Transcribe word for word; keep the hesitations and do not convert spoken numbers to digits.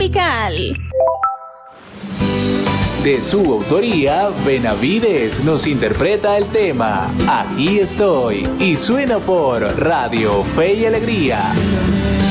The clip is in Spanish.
tropical. De su autoría, Benavides nos interpreta el tema Aquí estoy y suena por Radio Fe y Alegría.